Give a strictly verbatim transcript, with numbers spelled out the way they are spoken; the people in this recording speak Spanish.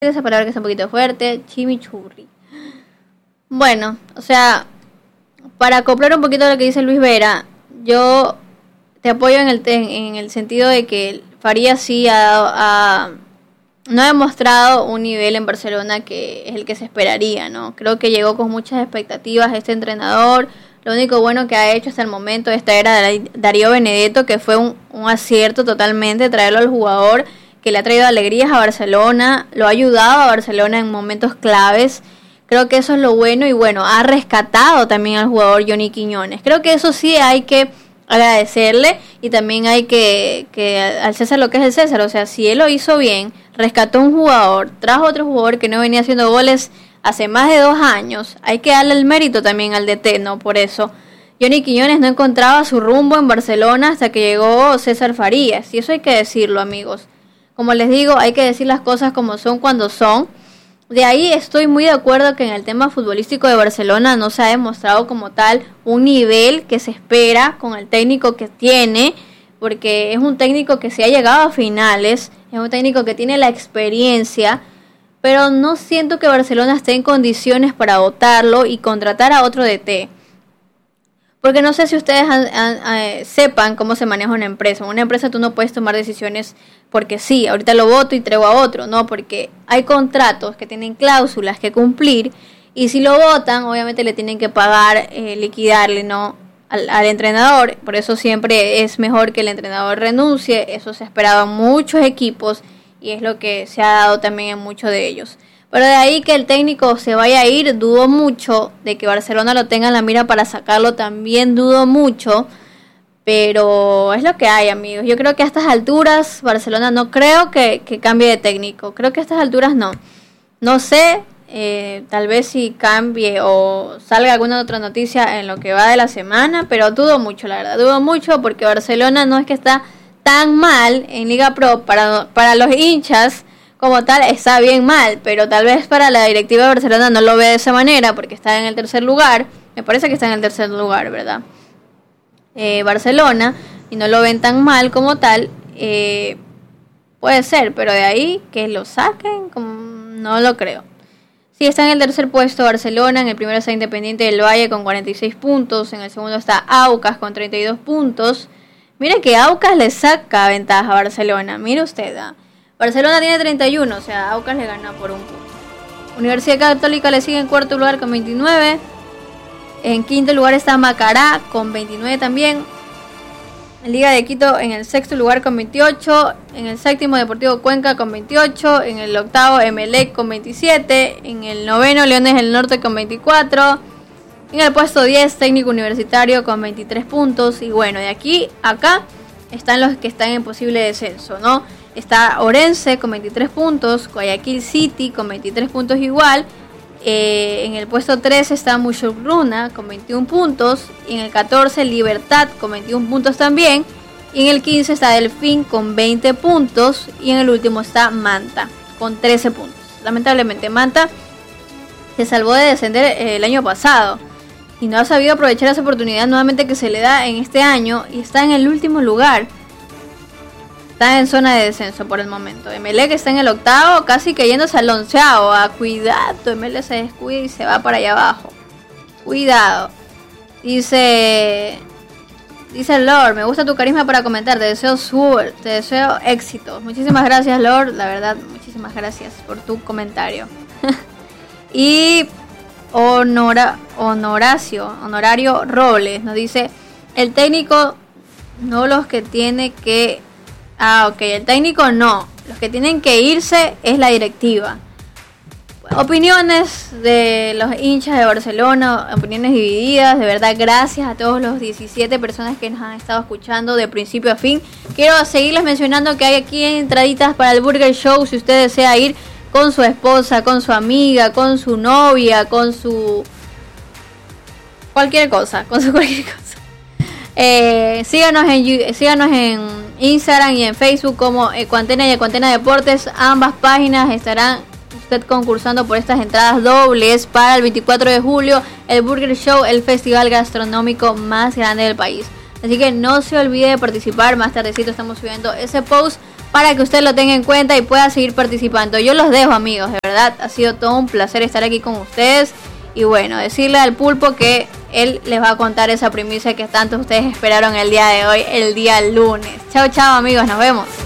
esa palabra que está un poquito fuerte, chimichurri. Bueno, o sea, para acoplar un poquito lo que dice Luis Vera, yo te apoyo en el, en el sentido de que Farías sí ha, ha, no ha demostrado un nivel en Barcelona que es el que se esperaría, ¿no? Creo que llegó con muchas expectativas este entrenador. Lo único bueno que ha hecho hasta el momento esta era Darío Benedetto, que fue un, un acierto totalmente traerlo al jugador, que le ha traído alegrías a Barcelona, lo ha ayudado a Barcelona en momentos claves. Creo que eso es lo bueno y bueno, ha rescatado también al jugador Johnny Quiñones. Creo que eso sí hay que agradecerle y también hay que, que al César lo que es el César. O sea, si él lo hizo bien, rescató un jugador, trajo otro jugador que no venía haciendo goles hace más de dos años, hay que darle el mérito también al D T, ¿no? Por eso Johnny Quiñones no encontraba su rumbo en Barcelona hasta que llegó César Farías, y eso hay que decirlo, amigos. Como les digo, hay que decir las cosas como son cuando son. De ahí estoy muy de acuerdo que en el tema futbolístico de Barcelona no se ha demostrado como tal un nivel que se espera con el técnico que tiene, porque es un técnico que se ha llegado a finales, es un técnico que tiene la experiencia, pero no siento que Barcelona esté en condiciones para votarlo y contratar a otro D T. Porque no sé si ustedes han, han, eh, sepan cómo se maneja una empresa. En una empresa tú no puedes tomar decisiones porque sí, ahorita lo voto y traigo a otro. No, porque hay contratos que tienen cláusulas que cumplir y si lo votan, obviamente le tienen que pagar, eh, liquidarle, ¿no? Al, al entrenador. Por eso siempre es mejor que el entrenador renuncie. Eso se ha esperado en muchos equipos y es lo que se ha dado también en muchos de ellos. Pero de ahí que el técnico se vaya a ir, dudo mucho. De que Barcelona lo tenga en la mira para sacarlo, también dudo mucho. Pero es lo que hay, amigos. Yo creo que a estas alturas Barcelona no creo que, que cambie de técnico. Creo que a estas alturas no. No sé, eh, tal vez si cambie o salga alguna otra noticia en lo que va de la semana. Pero dudo mucho, la verdad. Dudo mucho porque Barcelona no es que está tan mal en Liga Pro. Para, para los hinchas como tal está bien mal, pero tal vez para la directiva de Barcelona no lo ve de esa manera porque está en el tercer lugar. Me parece que está en el tercer lugar, ¿verdad? Eh, Barcelona, y no lo ven tan mal como tal. Eh, puede ser, pero de ahí que lo saquen, como, no lo creo. Sí, está en el tercer puesto Barcelona, en el primero está Independiente del Valle con cuarenta y seis puntos, en el segundo está Aucas con treinta y dos puntos. Mire que Aucas le saca ventaja a Barcelona, mire usted, ¿eh? Barcelona tiene treinta y uno, o sea, Aucas le gana por un punto. Universidad Católica le sigue en cuarto lugar con veintinueve. En quinto lugar está Macará con veintinueve también. Liga de Quito en el sexto lugar con veintiocho. En el séptimo Deportivo Cuenca con veintiocho. En el octavo Emelec con veintisiete. En el noveno Leones del Norte con veinticuatro. En el puesto diez Técnico Universitario con veintitrés puntos. Y bueno, de aquí a acá están los que están en posible descenso, ¿no? Está Orense con veintitrés puntos, Guayaquil City con veintitrés puntos igual. Eh, en el puesto trece está Mushurruna con veintiún puntos. Y en el catorce Libertad con veintiún puntos también. Y en el quince está Delfín con veinte puntos. Y en el último está Manta con trece puntos. Lamentablemente Manta se salvó de descender eh, el año pasado y no ha sabido aprovechar esa oportunidad nuevamente que se le da en este año. Y está en el último lugar. Está en zona de descenso por el momento. Emelec está en el octavo, casi cayéndose al onceavo. Ah, cuidado, Emelec se descuida y se va para allá abajo. Cuidado. Dice, dice Lord, me gusta tu carisma para comentar. Te deseo suerte, te deseo éxito. Muchísimas gracias, Lord. La verdad, muchísimas gracias por tu comentario. Y Honora, Honoracio, Honorario Robles nos dice: el técnico, no los que tiene que... Ah, ok, el técnico no. Los que tienen que irse es la directiva. Opiniones de los hinchas de Barcelona, opiniones divididas. De verdad, gracias a todos los diecisiete personas que nos han estado escuchando de principio a fin. Quiero seguirles mencionando que hay aquí entraditas para el Burger Show. Si usted desea ir con su esposa, con su amiga, con su novia, con su... cualquier cosa, con su cualquier cosa. Eh, síganos en síganos en Instagram y en Facebook como Ecuantena y Ecuantena Deportes. Ambas páginas estarán usted concursando por estas entradas dobles para el veinticuatro de julio, el Burger Show, el festival gastronómico más grande del país. Así que no se olvide de participar. Más tardecito estamos subiendo ese post para que usted lo tenga en cuenta y pueda seguir participando. Yo los dejo, amigos, de verdad, ha sido todo un placer estar aquí con ustedes. Y bueno, decirle al Pulpo que él les va a contar esa primicia que tanto ustedes esperaron el día de hoy, el día lunes. Chao, chao, amigos, nos vemos.